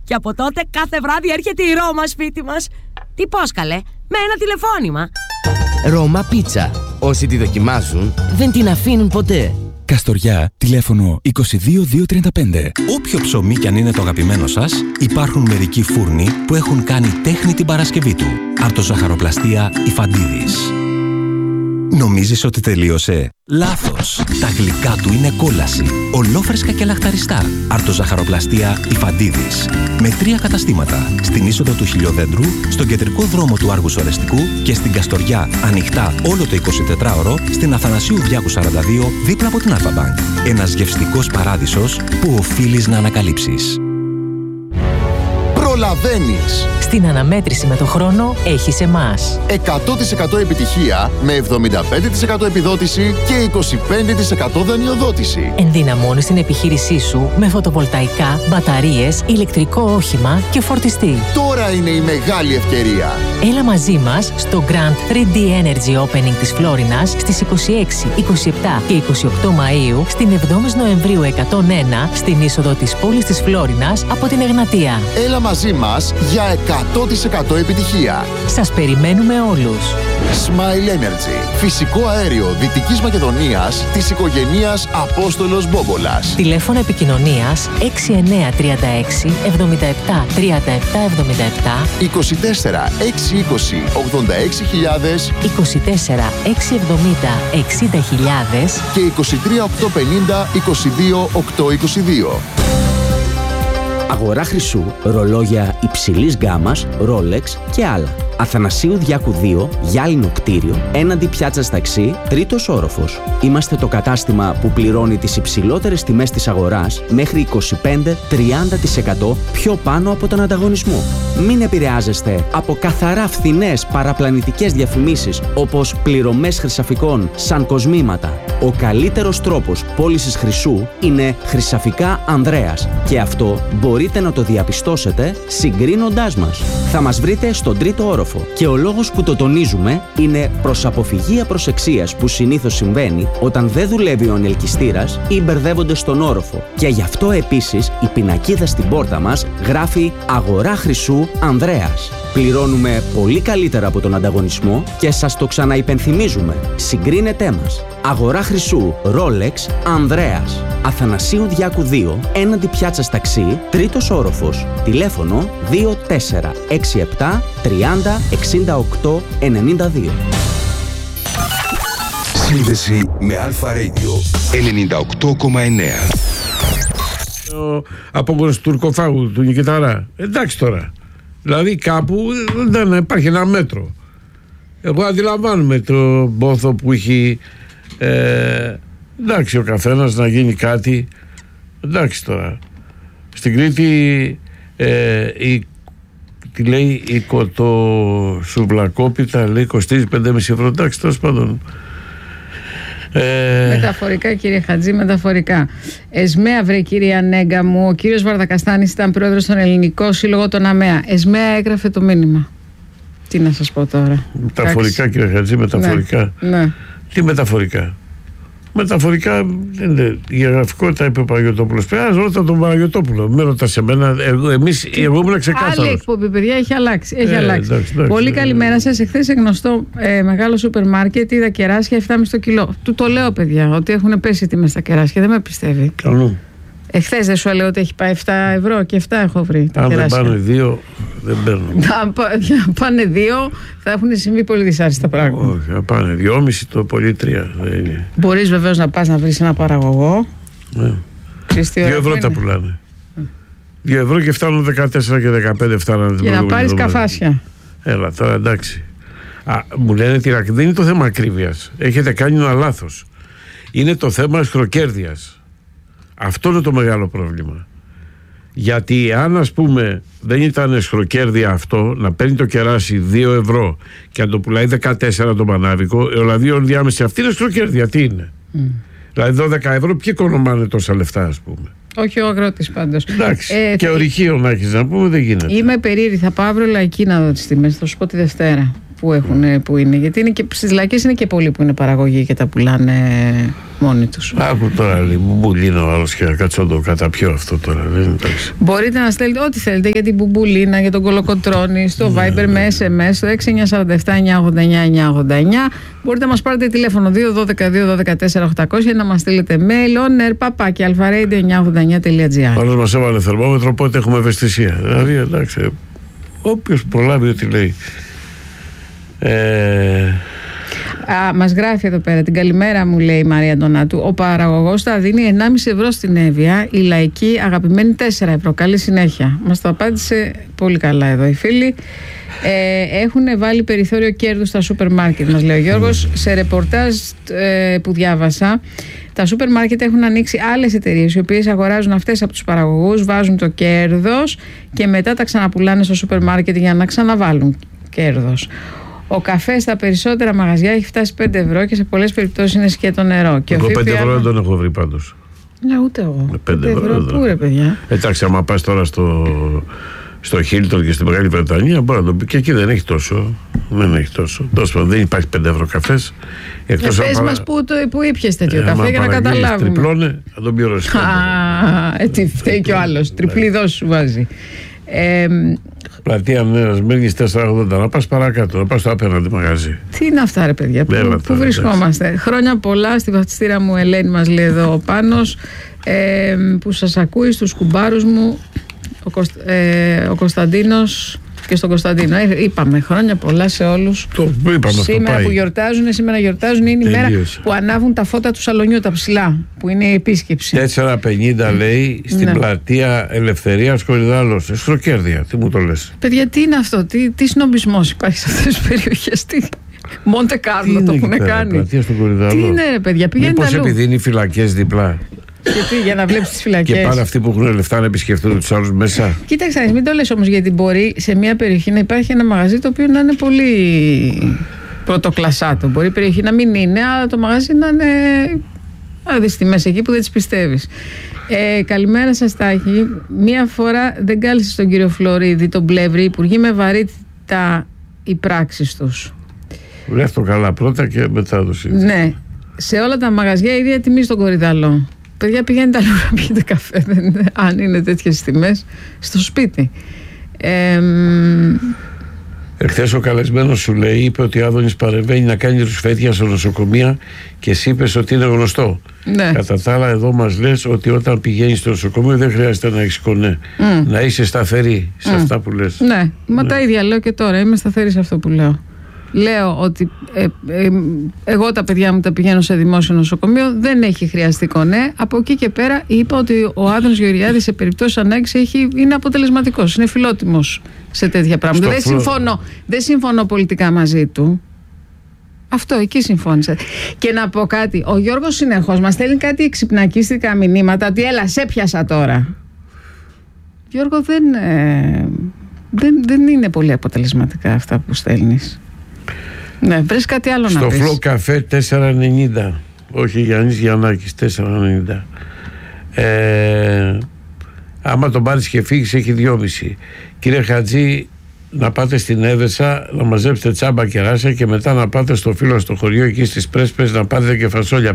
Και από τότε κάθε βράδυ έρχεται η Ρώμα σπίτι μας. Τι πώς καλέ, με ένα τηλεφώνημα. Ρώμα Πίτσα. Όσοι τη δοκιμάζουν δεν την αφήνουν ποτέ. Καστοριά, τηλέφωνο 22235. Όποιο ψωμί κι αν είναι το αγαπημένο σας, υπάρχουν μερικοί φούρνοι που έχουν κάνει τέχνη την Παρασκευή του. Αρτοζαχαροπλαστεία Ιφαντίδης. Νομίζεις ότι τελείωσε? Λάθος! Τα γλυκά του είναι κόλαση. Ολόφρεσκα και λαχταριστά. Αρτοζαχαροπλαστεία Ιφαντίδης. Με 3 καταστήματα. Στην είσοδο του Χιλιοδέντρου, στον κεντρικό δρόμο του Άργους Ορεστικού και στην Καστοριά ανοιχτά όλο το 24ωρο στην Αθανασίου Διάκου 42 δίπλα από την Αλφα-Μπανκ. Ένας γευστικός παράδεισος που οφείλεις να ανακαλύψεις. Προλαβαίνεις. Στην αναμέτρηση με το χρόνο έχεις εμάς. 100% επιτυχία με 75% επιδότηση και 25% δανειοδότηση. Ενδυναμώνεις την επιχείρησή σου με φωτοβολταϊκά, μπαταρίες, ηλεκτρικό όχημα και φορτιστή. Τώρα είναι η μεγάλη ευκαιρία. Έλα μαζί μας στο Grand 3D Energy Opening της Φλόρινας στις 26, 27 και 28 Μαΐου, στην 7η Νοεμβρίου 101, στην είσοδο της πόλης της Φλόρινας από την Εγνατία. Έλα μαζί μας για 100% επιτυχία. Σας περιμένουμε όλους. Smile Energy. Φυσικό αέριο Δυτικής Μακεδονίας της οικογενείας Απόστολος Μπόμπολας. Τηλέφωνο επικοινωνίας 6936 77 37 77 24 620 86.000 24 670 60.000 και 23 850 22 822. Αγορά χρυσού, ρολόγια υψηλής γκάμας, Rolex και άλλα. Αθανασίου Διάκου 2, γυάλινο κτίριο, έναντι πιάτσας ταξί, 3ος όροφος. Είμαστε το κατάστημα που πληρώνει τις υψηλότερες τιμές της αγοράς μέχρι 25-30% πιο πάνω από τον ανταγωνισμό. Μην επηρεάζεστε από καθαρά φθηνές παραπλανητικές διαφημίσεις όπως πληρωμές χρυσαφικών σαν κοσμήματα. Ο καλύτερος τρόπος πώλησης χρυσού είναι Χρυσαφικά Ανδρέας και αυτό μπορείτε να το διαπιστώσετε συγκρίνοντάς μας. Θα μας βρείτε στον 3ο όροφο. Και ο λόγος που το τονίζουμε είναι προς αποφυγή απροσεξίας που συνήθως συμβαίνει όταν δεν δουλεύει ο ανελκυστήρας ή μπερδεύονται στον όροφο. Και γι' αυτό επίσης η πινακίδα στην πόρτα μας γράφει «Αγορά χρυσού Ανδρέας». Πληρώνουμε πολύ καλύτερα από τον ανταγωνισμό και σας το ξαναυπενθυμίζουμε. Συγκρίνετέ μας. Αγορά χρυσού Rolex Ανδρέας. Αθανασίου Διάκου 2, έναντι πιάτσας ταξί, 3ος όροφος. Τηλέφωνο 2467 30 68 92. Σύνδεση με Αλφα Radio 98,9. Απόγονος του τουρκοφάγου, του Νικηταρά. Εντάξει τώρα. Δηλαδή κάπου δεν υπάρχει ένα μέτρο. Εγώ αντιλαμβάνομαι το πόθο που έχει. Εντάξει, ο καθένας να γίνει κάτι. Εντάξει τώρα. Στην Κρήτη τι λέει η κοτοσουβλακόπιτα λέει κοστίζει 5,5 ευρώ. Εντάξει, τέλος πάντων. Μεταφορικά, κύριε Χατζή, μεταφορικά. Εσμέα, βρε κύριε Ανέγκα μου, ο κύριος Βαρδακαστάνης ήταν πρόεδρος στον Ελληνικό Σύλλογο των ΑΜΕΑ. Εσμέα έγραφε το μήνυμα. Τι να σας πω τώρα. Μεταφορικά, εντάξει. Κύριε Χατζή, μεταφορικά. Ναι. Τι μεταφορικά. Μεταφορικά, η γραφικότητα είπε ο Παναγιωτόπουλος. Ρώτα τον Παναγιωτόπουλο. Με ρωτά σε μένα. Εγώ ήμουν ξεκάθαρος. Άλλη εκπομπή, παιδιά, έχει αλλάξει. Εντάξει. Πολύ καλημέρα σας. Εχθές σε γνωστό μεγάλο σούπερ μάρκετ είδα κεράσια 7,5 το κιλό. Του το λέω, παιδιά, ότι έχουν πέσει τιμές στα κεράσια. Δεν με πιστεύει. Καλό. Εχθές δεν σου έλεγα ότι έχει πάει 7 ευρώ και 7 έχω βρει. Αν δεν πάνε 2, δεν παίρνω. Αν πάνε 2, θα έχουν συμβεί πολύ δυσάρεστα πράγματα. Όχι, θα πάνε 2,5 το πολύ 3. Μπορείς βεβαίως να πας να βρεις ένα παραγωγό. Ναι. 2 ευρώ τα πουλάνε. 2 ευρώ και φτάνουν 14 και 15 φτάνουν. Και να πάρεις καφάσια. Έλα τώρα, εντάξει. Μου λένε δεν είναι το θέμα ακρίβειας. Έχετε κάνει ένα λάθος. Είναι το θέμα αισχροκέρδειας. Αυτό είναι το μεγάλο πρόβλημα. Γιατί αν ας πούμε δεν ήταν αισχροκέρδεια αυτό, να παίρνει το κεράσι 2 ευρώ και να το πουλάει 14 το μανάβικο, δηλαδή ο διάμεση αυτή είναι αισχροκέρδεια. Τι είναι? Δηλαδή 12 ευρώ ποιοι οικονομάνε τόσα λεφτά, ας πούμε? Όχι ο αγρότης πάντως. Εντάξει. Και ορυχείο να έχεις να πούμε δεν γίνεται. Είμαι περίεργη, θα πάω αύριο Λαϊκή να δω τις τιμές, θα σου πω τη Δευτέρα. αφού έχουν που είναι. Γιατί είναι και, στις Λαϊκές είναι και πολλοί που είναι παραγωγοί και τα πουλάνε μόνοι τους. Άκου τώρα, μπουμπουλίνα ο άλλος και κάτσε να το καταπιώ αυτό τώρα. Μπορείτε να στέλνετε ό,τι θέλετε για την μπουμπουλίνα, για τον κολοκοτρώνη, στο Viber με SMS, στο 6947-989-989. Μπορείτε να μας πάρετε τηλέφωνο 212-214-800 για να μας στείλετε mail oner@alpharadio989.gr. Άλλος μας έβαλε θερμόμετρο, οπότε έχουμε ευαισθησία. Δηλαδή, εντάξει, όποιος προλάβει ό,τι λέει. Μας γράφει εδώ πέρα, την καλημέρα μου, λέει η Μαρία Αντωνάτου. Ο παραγωγός θα δίνει 1,5 ευρώ στην Εύβοια, η Λαϊκή αγαπημένη 4 ευρώ. Καλή συνέχεια. Μας το απάντησε πολύ καλά εδώ οι φίλοι. Έχουν βάλει περιθώριο κέρδους στα σούπερ μάρκετ, μας λέει ο Γιώργος. Σε ρεπορτάζ που διάβασα, τα σούπερ μάρκετ έχουν ανοίξει άλλες εταιρείες, οι οποίες αγοράζουν αυτές από τους παραγωγούς, βάζουν το κέρδος και μετά τα ξαναπουλάνε στο σούπερ μάρκετ για να ξαναβάλουν κέρδος. Ο καφέ στα περισσότερα μαγαζιά έχει φτάσει 5 ευρώ και σε πολλές περιπτώσεις είναι σκέτο νερό. Εγώ 5 ευρώ δεν τον έχω βρει πάντως. Ναι, ούτε εγώ. 5 ευρώ πού ρε παιδιά. Εντάξει, άμα πας τώρα στο Χίλτον και στη Μεγάλη Βρετανία, μπορεί να το πει και εκεί δεν έχει τόσο. Δεν έχει τόσο. Δεν υπάρχει 5 ευρώ καφές. Πες μας που ήπιες τέτοιο καφέ για να καταλάβουμε. Τριπλώνε, θα τον πληρώσεις. Τι φταίει και ο άλλος. Τριπλή δόση σου βάζει. Πλατεία Νέας Μύρνης 480. Να πας παρακάτω, να πας στο απέναντι μαγαζί. Τι είναι αυτά, ρε παιδιά, πού βρισκόμαστε. Χρόνια πολλά στη βαφτιστήρα μου, Ελένη, μας λέει εδώ ο Πάνος, που σας ακούει, στους κουμπάρους μου, ο Κωνσταντίνος και στον Κωνσταντίνο. Είπαμε χρόνια πολλά σε όλους. Σήμερα που γιορτάζουν, είναι η μέρα που ανάβουν τα φώτα του σαλονιού, τα ψηλά, που είναι η επίσκεψη. 4,50 λέει στην πλατεία Ελευθερίας Κορυδάλλος. Στροκέρδια, τι μου το λες. Παιδιά, τι είναι αυτό, τι σνομπισμός υπάρχει σε αυτές τις περιοχές, Μοντε Κάρλο το έχουν κάνει. Πλατεία στον Κορυδάλλο. Τι είναι, ρε παιδιά, πηγαίνετε αλλού. Μήπως επειδή είναι οι φυλακές διπλά. Γιατί, για να βλέπεις τις φυλακές. Και πάνε αυτοί που έχουν λεφτά να επισκεφτούν τους άλλους μέσα. Κοίταξε, μην το λες όμως, γιατί μπορεί σε μια περιοχή να υπάρχει ένα μαγαζί το οποίο να είναι πολύ πρωτοκλασσάτο. Μπορεί η περιοχή να μην είναι, αλλά το μαγαζί να είναι. Να δεις τιμές εκεί που δεν τις πιστεύεις. Καλημέρα σας, Τάκη. Μία φορά δεν κάλεσε τον κύριο Φλωρίδη, τον Πλεύρη, υπουργοί με βαρύτητα οι πράξεις τους. Βρες το καλά πρώτα και μετά το σύντομα. Ναι. Σε όλα τα μαγαζιά η ίδια τιμή στον Κορυδαλλό. Παιδιά, πηγαίνετε αλλού να πιείτε καφέ, αν είναι τέτοιες τιμές, στο σπίτι. Εχθές ο καλεσμένος σου λέει, είπε ότι ο Άδωνης παρεμβαίνει να κάνει ρουσφέτια στο νοσοκομεία και εσύ είπες ότι είναι γνωστό. Ναι. Κατά τα άλλα, εδώ μας λες ότι όταν πηγαίνεις στο νοσοκομείο δεν χρειάζεται να έχεις κονέ. Να είσαι σταθερή σε αυτά που λες. Ναι, μα τα ίδια λέω και τώρα. Είμαι σταθερή σε αυτό που λέω. Λέω ότι εγώ τα παιδιά μου τα πηγαίνω σε δημόσιο νοσοκομείο, δεν έχει χρειαστεί κονέ. Από εκεί και πέρα είπα ότι ο Άδωνης Γεωργιάδης σε περιπτώσεις ανάγκης είναι αποτελεσματικός, είναι φιλότιμος σε τέτοια πράγματα. Δεν συμφωνώ πολιτικά μαζί του. Αυτό, εκεί συμφώνησα. Και να πω κάτι, ο Γιώργος συνεχώς μας στέλνει κάτι εξυπνακίστικα μηνύματα ότι έλα, σε πιάσα τώρα. Γιώργο, δεν είναι πολύ αποτελεσματικά αυτά που στέλνεις. Ναι, βρες κάτι άλλο στο να πεις. Στο Φλο Καφέ 4,90. Όχι Γιάννης Γιαννάκης, 4,90. Άμα τον πάρεις και φύγεις έχει 2,5. Κύριε Χατζή, να πάτε στην Έβεσα να μαζέψετε τσάμπα κεράσια και μετά να πάτε στο φίλο στο χωριό εκεί στις Πρέσπες να πάρετε και φασόλια.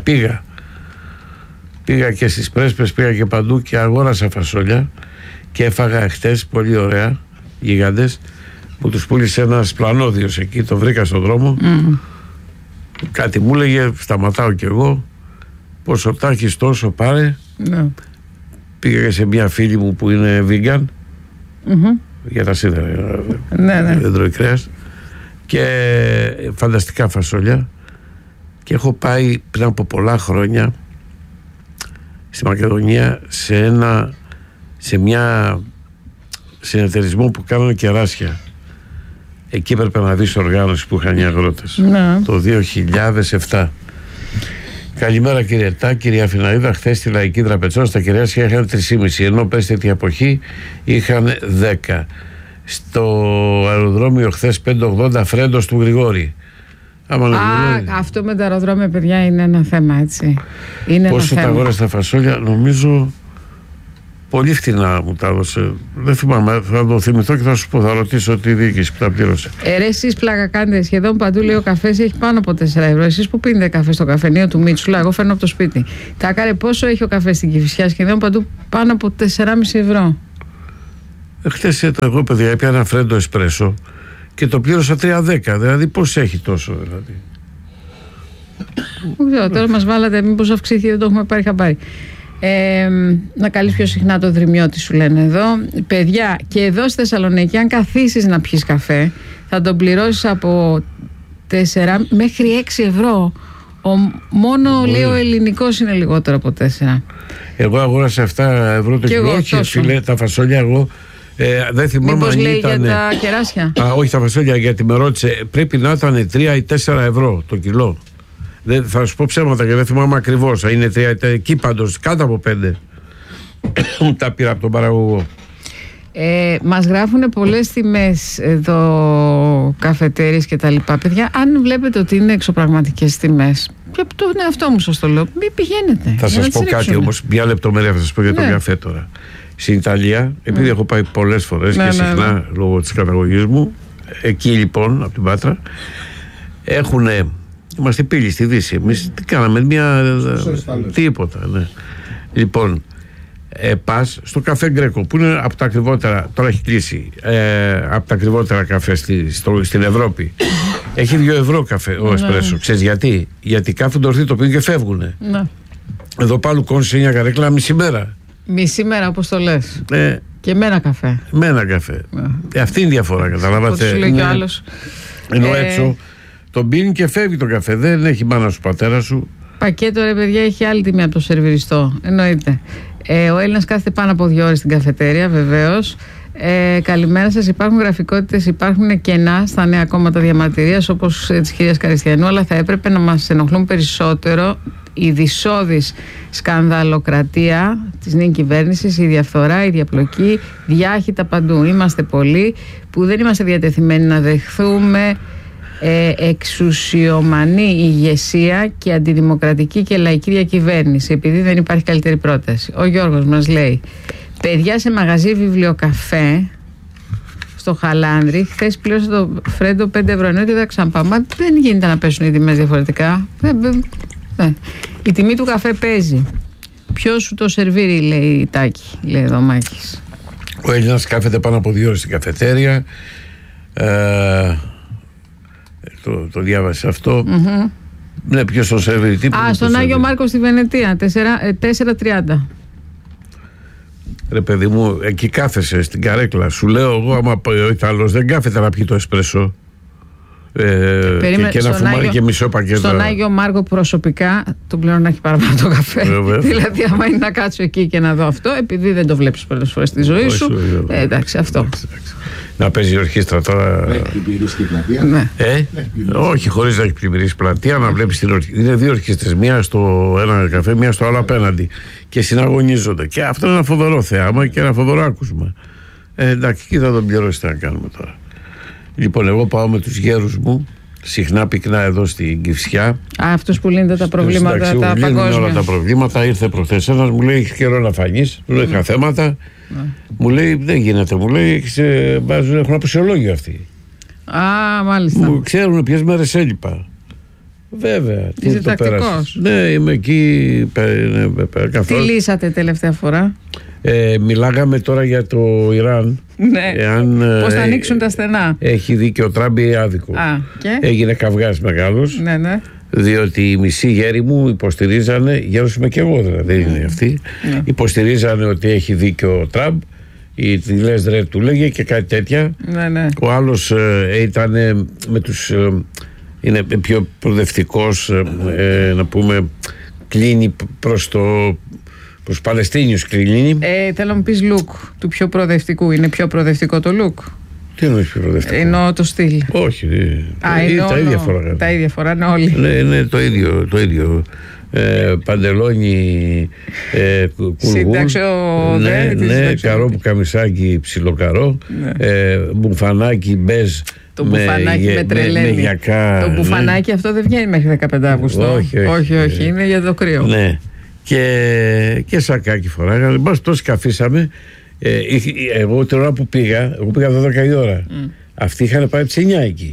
Πήγα και στις Πρέσπες, πήγα και παντού και αγόρασα φασόλια και έφαγα χτες πολύ ωραία, γίγαντες, που τους πούλησε ένας πλανόδιος εκεί, το βρήκα στον δρόμο. Κάτι μου έλεγε, σταματάω κι εγώ, πόσο τα έχεις τόσο πάρε. Πήγα σε μια φίλη μου που είναι vegan, για τα σίδερα, δεν τρώει κρέας, και φανταστικά φασόλια. Και έχω πάει πριν από πολλά χρόνια στη Μακεδονία σε μια συνεταιρισμό που κάνανε κεράσια. Εκεί έπρεπε να δεις οργάνωση που είχαν οι αγρότες. Το 2007. Καλημέρα κύριε Τάκη, κυρία Φιναίδα. Χθες στη Λαϊκή Τραπετσόνα στα κεράσια είχαν 3,5, ενώ πες τέτοια εποχή είχαν 10. Στο αεροδρόμιο χθες 5,80 φρέντος του Γρηγόρη. Αυτό με τα αεροδρόμια, παιδιά, είναι ένα θέμα, έτσι. Πόσο τα αγόρασε τα φασόλια, νομίζω Πολύ φτηνά μου τα έδωσε. Δεν θυμάμαι, θα το θυμηθώ και θα σου πω, θα ρωτήσω τη διοίκηση που τα πλήρωσε. Εσείς πλάκα κάνετε, σχεδόν παντού λέει ο καφές έχει πάνω από 4 ευρώ. Εσείς που πίνετε καφέ στο καφενείο του Μίτσουλα, εγώ φέρνω από το σπίτι. Τάκαρε, πόσο έχει ο καφές στην Κηφισιά? Σχεδόν παντού πάνω από 4,5 ευρώ. Χτες εγώ, παιδιά, έπια ένα φρέντο εσπρέσο και το πλήρωσα 3,10. Δηλαδή, πώς έχει τόσο, δηλαδή. Δεν ξέρω, τώρα μας βάλατε, μήπως αυξήθηκε, δεν το έχουμε πάρει χαμπάρι. Να καλείς πιο συχνά το δρυμιώτη, σου λένε εδώ. Παιδιά, και εδώ στη Θεσσαλονίκη, αν καθίσεις να πιεις καφέ, θα τον πληρώσεις από 4 μέχρι 6 ευρώ. Μόνο λέει ο ελληνικός είναι λιγότερο από 4. Εγώ αγόρασα 7 ευρώ το κιλό. Όχι, φίλε, τα φασόλια εγώ. Δεν θυμάμαι. Μήπως αν λέει ήταν, για τα κεράσια? Όχι, τα φασόλια, γιατί με ρώτησε. Πρέπει να ήταν 3 ή 4 ευρώ το κιλό. Δεν, θα σου πω ψέματα και δεν θυμάμαι ακριβώς. Είναι 3, εκεί πάντως, κάτω από 5. Τα πήρα από τον παραγωγό. Μας γράφουν πολλές τιμές εδώ, καφετέρειες και τα λοιπά. Παιδιά, αν βλέπετε ότι είναι εξωπραγματικές τιμές, και από τον εαυτό μου σας το λέω, μην πηγαίνετε. Θα σας πω κάτι όμως, μια λεπτομέρεια θα σας πω για τον καφέ τώρα. Στην Ιταλία, επειδή έχω πάει πολλές φορές και συχνά λόγω της καταγωγής μου, εκεί λοιπόν, από την Πάτρα, είμαστε πύλοι στη Δύση. Εμείς τι κάναμε, τίποτα. Ναι. Λοιπόν, πας στο καφέ Γκρέκο, που είναι από τα ακριβότερα, τώρα έχει κλείσει, από τα ακριβότερα καφέ στην Ευρώπη. Έχει 2 ευρώ καφέ ο εσπρέσο. Ξέρεις γιατί? Γιατί κάθονται ορθοί, το πίνουν και φεύγουνε. Εδώ πάλι κόνσε μια καρέκλα μισή μέρα. Μισή μέρα, όπως το λες. Και με ένα καφέ. Με ένα καφέ. Αυτή είναι η διαφορά, καταλάβατε. Σου λέει κι άλλος. Ενώ έξω τον πίνει και φεύγει το καφέ. Δεν έχει μάνα σου, πατέρα σου. Πακέτο, ρε παιδιά, έχει άλλη τιμή από το σερβιριστό. Εννοείται. Ο Έλληνας κάθεται πάνω από 2 ώρες στην καφετέρια, βεβαίως. Καλημέρα σας. Υπάρχουν γραφικότητες, υπάρχουν κενά στα νέα κόμματα διαμαρτυρίας, όπως της κυρίας Καριστιανού, αλλά θα έπρεπε να μας ενοχλούν περισσότερο η δυσόδης σκανδαλοκρατία της νέας κυβέρνησης, η διαφθορά, η διαπλοκή, διάχυτα παντού. Είμαστε πολλοί που δεν είμαστε διατεθειμένοι να δεχθούμε εξουσιομανή ηγεσία και αντιδημοκρατική και λαϊκή διακυβέρνηση, επειδή δεν υπάρχει καλύτερη πρόταση. Ο Γιώργος μας λέει: παιδιά, σε μαγαζί βιβλιοκαφέ στο Χαλάνδρη, χθες πλήρωσα το φρέντο 5 ευρώ, ενώ δεν θα ξαναπάω. Μα δεν γίνεται να πέσουν οι τιμές διαφορετικά. Η τιμή του καφέ παίζει. Ποιος σου το σερβίρει, λέει η Τάκη, λέει εδώ ο Μάκης. Ο Έλληνας κάθεται πάνω από 2 ώρες στην καφετέρια. Το διάβασε αυτό. Ναι, ποιος το σερβίρει, τίποτα. Στον Άγιο Μάρκο στη Βενετία, 4,30. Ρε παιδί μου, εκεί κάθεσαι στην καρέκλα. Σου λέω εγώ, άμα ο Ιταλός δεν κάθεται να πιει το εσπρέσο και να φουμάρει και μισό πακέτο. Στον Άγιο Μάρκο προσωπικά τον πλέον να έχει παραπάνω το καφέ. Δηλαδή, άμα είναι να κάτσω εκεί και να δω αυτό, επειδή δεν το βλέπεις πολλές φορές στη ζωή σου. Εντάξει, αυτό. Να παίζει η ορχήστρα τώρα. Να έχει πλημμυρίσει πλατεία. Όχι, χωρίς να έχει πλημμυρίσει πλατεία, να βλέπει την ορχήστρα. Είναι 2 ορχήστρες, μία στο ένα καφέ, μία στο άλλο απέναντι. Και συναγωνίζονται. Και αυτό είναι ένα φοβερό θέαμα και ένα φοβερό άκουσμα. Εντάξει, εκεί θα τον πληρώσει, τι να κάνουμε τώρα. Λοιπόν, εγώ πάω με τους γέρους μου, συχνά πυκνά εδώ στην Κηφισιά. Αυτούς που λύνετε τα προβλήματα, τα παγκόσμια. Όλα τα προβλήματα. Ήρθε προχθές ένας, μου λέει: έχεις καιρό να φανείς. Του λέω: είχα θέματα. Μου λέει: δεν γίνεται. Μου λέει: έχουν αποσιολόγιο αυτοί. Μάλιστα. Μου ξέρουν ποιες μέρες έλειπα. Βέβαια. Είσαι τακτικός. Ναι, είμαι εκεί. Τι λύσατε τελευταία φορά? Μιλάγαμε τώρα για το Ιράν. Ναι. Πώς θα ανοίξουν τα στενά. Έχει δίκιο ο Τραμπ ή άδικο. Έγινε καυγάς μεγάλος. Ναι. Διότι οι μισοί γέροι μου υποστηρίζανε, γέρος είμαι και εγώ δηλαδή, δεν είναι αυτοί, υποστηρίζανε ότι έχει δίκιο ο Τραμπ, τι λες ρε του λέγε και κάτι τέτοια. Ναι. Ο άλλος ήταν με τους, είναι πιο προοδευτικός, να πούμε, κλείνει προς Παλαιστίνιους κλείνει. Θέλω να μου πεις look του πιο προοδευτικού. Είναι πιο προοδευτικό το look? Τι εννοείς πιο προοδευτικό? Εννοώ το στυλ. Όχι. Τα ίδια φορά. Τα ίδια φοράνε όλοι. Ναι, το ίδιο. Παντελόνι κουλγούς. Ναι, καρό που καμισάκι ψιλοκαρό. Μπουφανάκι μπέζ. Το μπουφανάκι με τρελαίνει. Το μπουφανάκι αυτό δεν βγαίνει μέχρι 15 Αυγούστου. Όχι, είναι για το κρύο. Ναι. και σακάκι φοράγανε. Μπας τόσο καφίσαμε. Εγώ την ώρα που πήγα 12 η ώρα. Αυτοί είχαν πάει από τις 9 εκεί.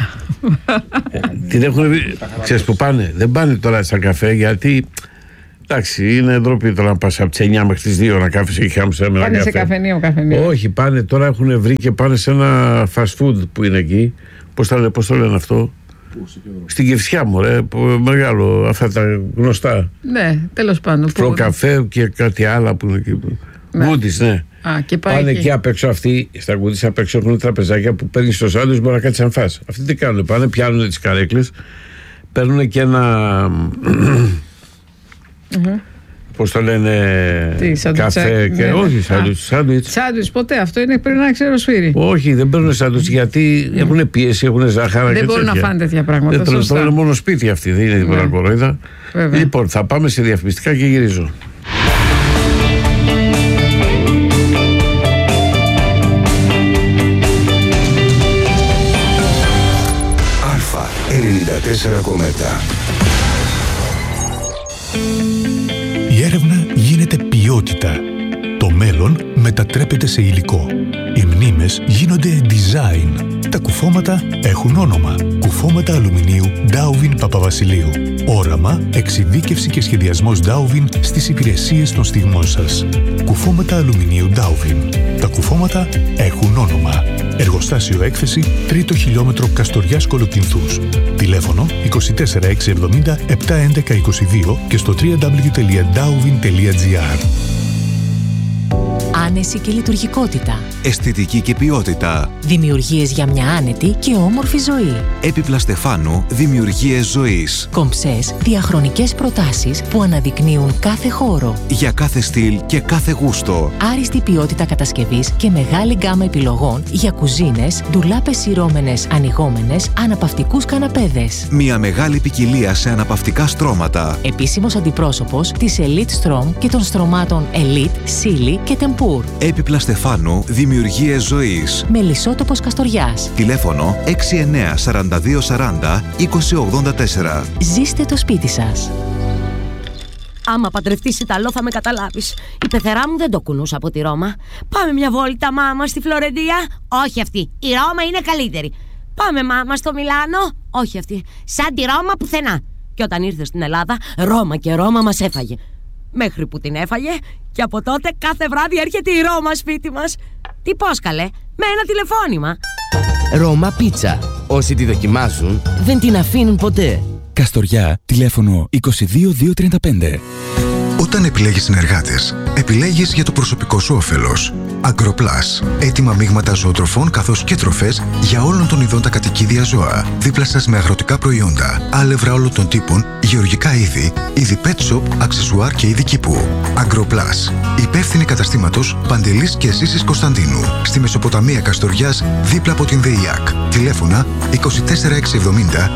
Την έχουν δει. Ξέρεις που πάνε? Δεν πάνε τώρα σαν καφέ, γιατί εντάξει, είναι ντροπή τώρα να πας από τις 9 μέχρι τις 2 να κάφεσαι και χάμψε ένα καφέ. Πάνε σε καφενείο. Όχι, πάνε τώρα, έχουν βρει και πάνε σε ένα fast food που είναι εκεί. Πώς το λένε αυτό? Στην Κηφισιά μου, μεγάλο, αυτά τα γνωστά. Ναι, τέλος πάντων. Προκαφέ και κάτι άλλα που είναι εκεί. Γκούντις, ναι. Και πάνε εκεί απ' έξω αυτοί, στα Γκούντις απ' έξω έχουν τραπεζάκια που παίρνει στο σάντουιτς, μπορεί να κάτσει να φας. Αυτοί τι κάνουν? Πάνε, πιάνουν τις καρέκλες, παίρνουν και ένα. Πώς το λένε, καφέ και όχι σάντουιτς. Σάντουιτς ποτέ, αυτό είναι πριν να ξέρω σφύρι. Όχι, δεν παίρνουν σάντουιτς γιατί έχουν πίεση, έχουν ζάχαρα. Δεν μπορούν να φάνε τέτοια πράγματα. Δεν τρώνε μόνο σπίτι αυτοί, δεν είναι τίποτα κορόιδα. Λοιπόν, θα πάμε σε διαφημιστικά και γυρίζω. Αλφα 94,7. Η έρευνα γίνεται ποιότητα. Το μέλλον μετατρέπεται σε υλικό. Οι μνήμες γίνονται design. Τα κουφώματα έχουν όνομα. Κουφώματα αλουμινίου Dowvin Παπαβασιλείου. Όραμα, εξειδίκευση και σχεδιασμός Dowvin στις υπηρεσίες των στιγμών σας. Κουφώματα αλουμινίου Dowvin. Τα κουφώματα έχουν όνομα. Εργοστάσιο έκθεση 3ο χιλιόμετρο Καστοριάς Κολοκυνθούς. Τηλέφωνο 24670 71122 και στο www.dowvin.gr. Άνεση και λειτουργικότητα. Αισθητική και ποιότητα. Δημιουργίες για μια άνετη και όμορφη ζωή. Έπιπλα Στεφάνου, δημιουργίες ζωής. Κομψές, διαχρονικές προτάσεις που αναδεικνύουν κάθε χώρο. Για κάθε στυλ και κάθε γούστο. Άριστη ποιότητα κατασκευής και μεγάλη γκάμα επιλογών για κουζίνες, ντουλάπες σειρώμενες, ανοιγόμενες, αναπαυτικούς καναπέδες. Μια μεγάλη ποικιλία σε αναπαυτικά στρώματα. Επίσημος αντιπρόσωπος της Elite Strom και των στρωμάτων Elite, Silly και Tempur. Έπιπλα Στεφάνου, δημιουργίες ζωής. Μελισσότοπος Καστοριάς. Τηλέφωνο 69 42 40 2084. Ζήστε το σπίτι σας. Άμα παντρευτείς Ιταλό θα με καταλάβεις. Η πεθερά μου δεν το κουνούσα από τη Ρώμα. Πάμε μια βόλτα, μάμα, στη Φλωρεντία. Όχι αυτή. Η Ρώμα είναι καλύτερη. Πάμε, μάμα, στο Μιλάνο. Όχι αυτή. Σαν τη Ρώμα πουθενά. Και όταν ήρθε στην Ελλάδα, Ρώμα και Ρώμα μας έφαγε. Μέχρι που την έφαγε και από τότε κάθε βράδυ έρχεται η Ρώμα σπίτι μας. Τι πώς καλέ, με ένα τηλεφώνημα. Ρώμα Πίτσα. Όσοι τη δοκιμάζουν δεν την αφήνουν ποτέ. Καστοριά, τηλέφωνο 22235. Όταν επιλέγεις συνεργάτες, επιλέγεις για το προσωπικό σου όφελος. Agroplus. Έτοιμα μείγματα ζωοτροφών καθώς και τροφές για όλων των ειδών τα κατοικίδια ζώα. Δίπλα σας με αγροτικά προϊόντα, άλευρα όλων των τύπων, γεωργικά είδη, είδη pet shop, αξεσουάρ και είδη κήπου. Agroplus. Υπεύθυνη καταστήματος Παντελής και Ζήσης Κωνσταντίνου. Στη Μεσοποταμία Καστοριάς, δίπλα από την ΔΕΙΑΚ. Τηλέφωνα 24670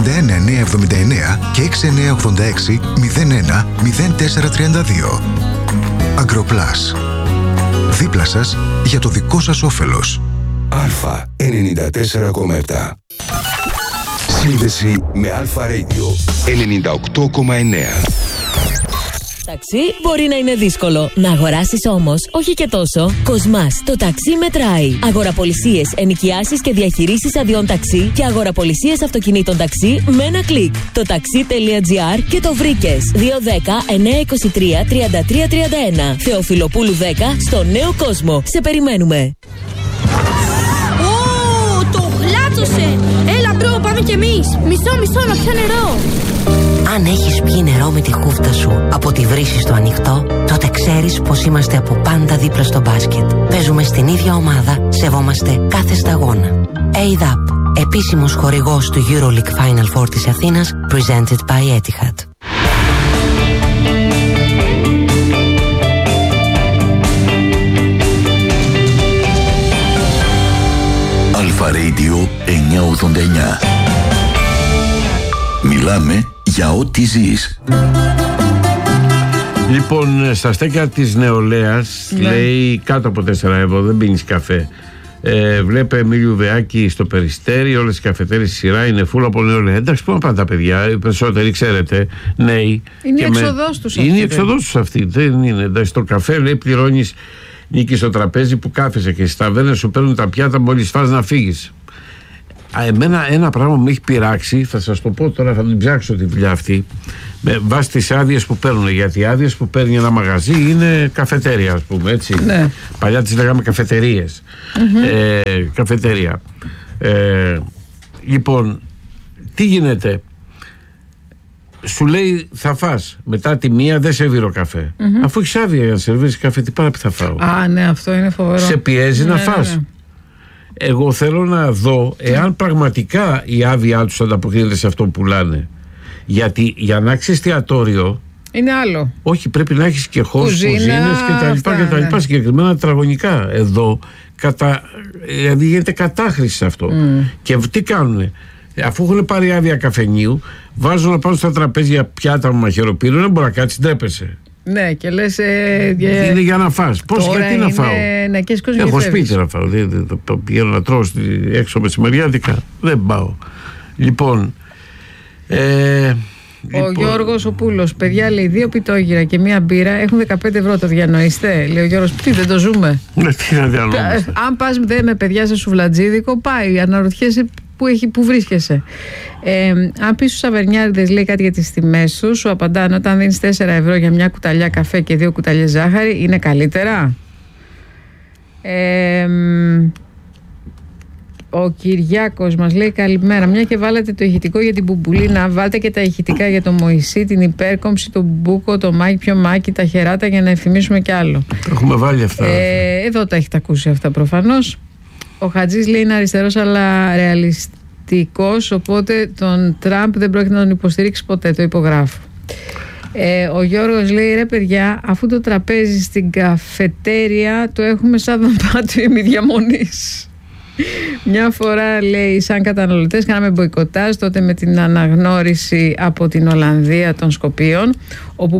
61979 και 6986 01 0432. Agroplus. Δίπλα σας για το δικό σας όφελος. Αλφα 94,7. Σύνδεση με Αλφα Radio 98,9. Ταξί μπορεί να είναι δύσκολο. Να αγοράσεις όμως, όχι και τόσο. Κοσμάς, το ταξί μετράει. Αγοραπολισίες, ενοικιάσεις και διαχειρήσεις αδειών ταξί και αγοραπολισίες αυτοκινήτων ταξί με ένα κλικ. Το taxi.gr και το βρήκες. 210-923-3331. Θεοφιλοπούλου 10 στο Νέο Κόσμο. Σε περιμένουμε. Το γλάτσωσε! Έλα μπρο, πάμε κι εμείς. Μισό, να πιω νερό. Αν έχεις πιει νερό με τη χούφτα σου από τη βρύση στο ανοιχτό, τότε ξέρεις πως είμαστε από πάντα δίπλα στο μπάσκετ. Παίζουμε στην ίδια ομάδα, σεβόμαστε κάθε σταγόνα. ADAP, επίσημος χορηγός του EuroLeague Final Four της Αθήνας, presented by Etihad. Αλφα Radio 989. Μιλάμε για ό,τι ζεις. Λοιπόν, στα στέκια της νεολαίας λέει κάτω από 4 ευρώ δεν πίνεις καφέ. Βλέπε Εμίλιου Δεάκη στο Περιστέρι, όλες οι καφετέρειες στη σειρά είναι φούλα από νεολαία. Εντάξει, πού να πάνε τα παιδιά, οι περισσότεροι ξέρετε, νέοι. Είναι η έξοδός τους αυτή. Είναι η έξοδός τους αυτή. Δεν είναι. Εντάξει, στο καφέ λέει πληρώνεις νίκη στο τραπέζι που κάθεσαι και στις ταβέρνες σου παίρνουν τα πιάτα μόλις φας να φύγεις. Εμένα ένα πράγμα που με έχει πειράξει, θα σας το πω τώρα, θα την ψάξω τη δουλειά αυτή, με βάση τις άδειες που παίρνουν. Γιατί οι άδειες που παίρνει ένα μαγαζί είναι καφετέρια, ας πούμε, έτσι. Ναι. Παλιά τις λέγαμε καφετερίες. Καφετέρια. Λοιπόν, τι γίνεται? Σου λέει θα φας, μετά τη 1 δεν σερβίρω καφέ. Αφού έχεις άδεια για να σερβίρεις καφέ, τι πάρα θα φάω? Ναι, αυτό είναι φοβερό. Σε πιέζει να φας. Εγώ θέλω να δω εάν πραγματικά η άδειά τους ανταποκρίνεται σε αυτό που πουλάνε. Γιατί για να έχεις εστιατόριο είναι άλλο. Όχι, πρέπει να έχεις και χώρους, κουζίνες και τα λοιπά, συγκεκριμένα τετραγωνικά. Εδώ δηλαδή γίνεται κατάχρηση σε αυτό. Και τι κάνουνε? Αφού έχουν πάρει άδεια καφενείου, βάζουν να πάνε στα τραπέζια πιάτα με μαχαιροπύρου, δεν μπορεί να κάτσει, ντρέπεσαι. Ναι, και λες. Είναι για να φας. Πώς, γιατί να φάω? Έχω σπίτι να φάω. Το πηγαίνω να τρώω έξω μεσημεριάτικα. Δεν πάω. Λοιπόν. Ο Γιώργος ο Πούλος, παιδιά, λέει 2 πιτόγυρα και 1 μπύρα έχουν 15 ευρώ. Το διανοείστε? Λέει ο Γιώργος, τι δεν το ζούμε? Τι να διανοείστε? Αν πας με παιδιά σε σουβλατζίδικο, πάει. Αναρωτιέσαι πού βρίσκεσαι. Αν πεις στους Σαβερνιάριδες, λέει, κάτι για τις τιμές τους, σου απαντάνε όταν δίνεις 4 ευρώ για 1 κουταλιά καφέ και 2 κουταλιές ζάχαρη, είναι καλύτερα? Ο Κυριάκος μας λέει καλημέρα. Μια και βάλατε το ηχητικό για την Μπουμπουλίνα, βάλτε και τα ηχητικά για το Μωυσή, την υπέρκομψη, τον Μπούκο, το Μάκη, πιο Μάκη, τα χεράτα, για να εφημίσουμε κι άλλο. Τα έχουμε βάλει αυτά. Εδώ τα έχετε ακούσει αυτά προφανώς. Ο Χατζής λέει είναι αριστερός αλλά ρεαλιστικός, οπότε τον Τραμπ δεν πρόκειται να τον υποστηρίξει ποτέ, το υπογράφω. Ο Γιώργος λέει ρε παιδιά, αφού το τραπέζι στην καφετέρια το έχουμε σαν δωμάτιο ημιδιαμονής. Μια φορά, λέει, σαν καταναλωτές κάναμε μποϊκοτάζ τότε με την αναγνώριση από την Ολλανδία των Σκοπίων, όπου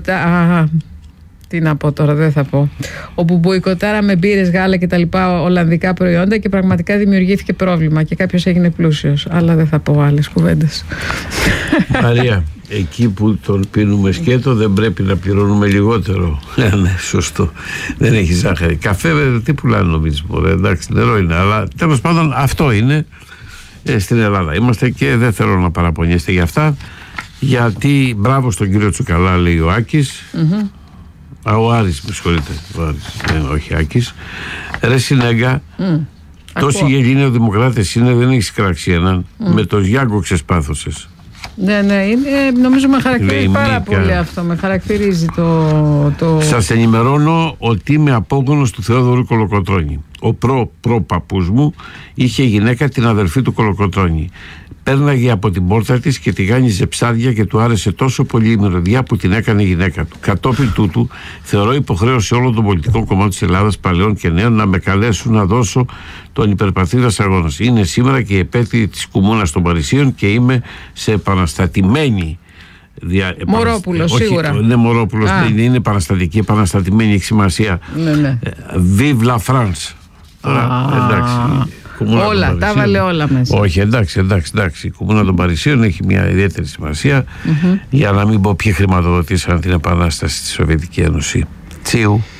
τι να πω τώρα, δεν θα πω. Όπου μποϊκοτάραμε μπύρες, γάλα και τα λοιπά ολλανδικά προϊόντα και πραγματικά δημιουργήθηκε πρόβλημα και κάποιος έγινε πλούσιος. Αλλά δεν θα πω άλλες κουβέντες. Μαρία, εκεί που τον πίνουμε σκέτο δεν πρέπει να πληρώνουμε λιγότερο? Ναι, σωστό. Δεν έχει ζάχαρη. Καφέ, τι πουλάνε νομίζεις? Εντάξει, νερό είναι. Αλλά τέλος πάντων αυτό είναι. Στην Ελλάδα είμαστε και δεν θέλω να παραπονιέστε για αυτά. Γιατί μπράβο στον κύριο Τσουκαλά, λέει ο Άκης. Ο Άρης, με συγχωρείτε. Όχι Άκης. Ρε Συνέγκα, τόσοι Ελληνοδημοκράτες είναι, δεν έχεις κράξει έναν. Με το Γιάνγκο ξεσπάθωσες. Ναι, νομίζω με χαρακτηρίζει πάρα πολύ αυτό. Με χαρακτηρίζει το... Σας ενημερώνω ότι είμαι απόγονος του Θεόδωρου Κολοκοτρώνη. Ο προ-παππούς μου είχε γυναίκα, την αδερφή του Κολοκοτρώνη. Πέρναγε από την πόρτα της και τη γάνιζε ψάρια και του άρεσε τόσο πολύ η μυρωδιά που την έκανε η γυναίκα του. Κατόπιν τούτου, θεωρώ υποχρέωση όλων των πολιτικών κομμάτων της Ελλάδας, παλαιών και νέων, να με καλέσουν να δώσω τον υπερπατρίδας αγώνα. Είναι σήμερα και η επέτειο της Κουμούνας των Παρισίων και είμαι σε επαναστατημένη. Μωρόπουλος, σίγουρα. Ναι, Μωρόπουλος, είναι επαναστατική, επαναστατημένη, έχει σημασία. Ναι. Vive la France. Τώρα, εντάξει. Όλα, τα βάλε όλα μέσα. Όχι, εντάξει. Η Κουμούνα των Παρισίων έχει μια ιδιαίτερη σημασία, για να μην πω ποιοι χρηματοδοτήσαν την επανάσταση στη Σοβιετική Ένωση. Τσίου.